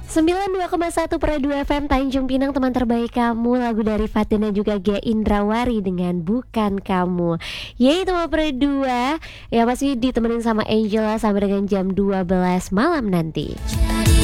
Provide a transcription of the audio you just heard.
92,1 per 2 FM Tanjung Pinang, teman terbaik kamu. Lagu dari Fatin dan juga Gia Indrawari dengan Bukan Kamu. Yaitu per 2 ya, masih ditemenin sama Angela sampai dengan jam 12 malam nanti.